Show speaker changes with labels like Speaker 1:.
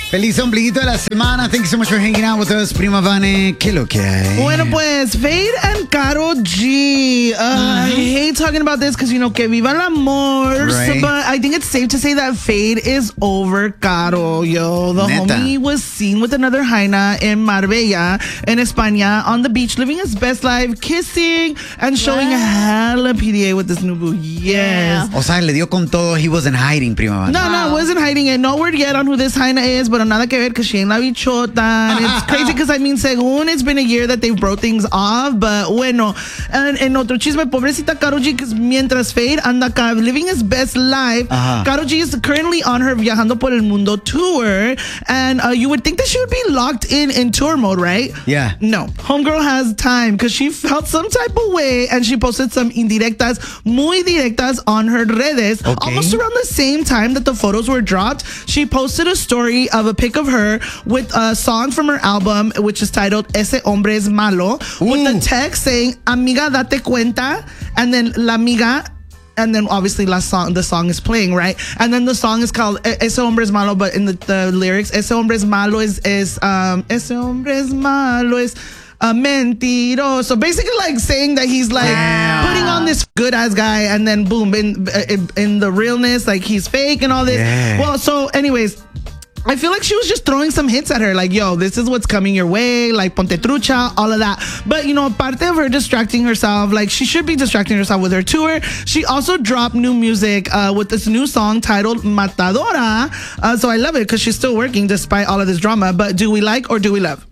Speaker 1: Feliz ombliguito de la semana. Thank you so much for hanging out with us, Prima Vane. ¿Qué lo que hay?
Speaker 2: Bueno, pues, Fade and Karol G. I hate talking about this because, que viva el amor.
Speaker 1: Right.
Speaker 2: But I think it's safe to say that Fade is over Karol, yo. The
Speaker 1: Neta.
Speaker 2: homie was seen with another Jaina in Marbella, in España, on the beach, living his best life, kissing and showing hella PDA with this new boo. Yes.
Speaker 1: O sea, le dio con todo. He wasn't hiding, Prima Vane.
Speaker 2: No, I wasn't hiding it. No word yet on who this Jaina is, but nada que ver because she ain't la bichota. And it's crazy because, según it's been a year that they broke things off, but bueno. And en otro chisme, pobrecita Karol G, because mientras Fade anda acá living his best life, Karol G is currently on her Viajando por el Mundo tour, and you would think that she would be locked in tour mode, right?
Speaker 1: Yeah.
Speaker 2: No. Homegirl has time because she felt some type of way and she posted some indirectas, muy directas on her redes.
Speaker 1: Okay.
Speaker 2: Almost around the same time that the photos were dropped, she posted a story of a pic of her with a song from her album, which is titled Ese Hombre Es Malo, with the text saying, Amiga, date cuenta, and then la amiga, and then obviously the song is playing, right? And then the song is called Ese Hombre Es Malo, but in the lyrics, Ese Hombre Es Malo is Ese Hombre Es Malo es a mentiroso. Basically like saying that he's like putting on this good ass guy, and then boom, in the realness, like he's fake and all this.
Speaker 1: Yeah.
Speaker 2: Well, so anyways, I feel like she was just throwing some hits at her, like, yo, this is what's coming your way, like, ponte trucha, all of that. But, parte of her distracting herself, like, she should be distracting herself with her tour. She also dropped new music with this new song titled Matadora. So I love it because she's still working despite all of this drama. But do we like or do we love?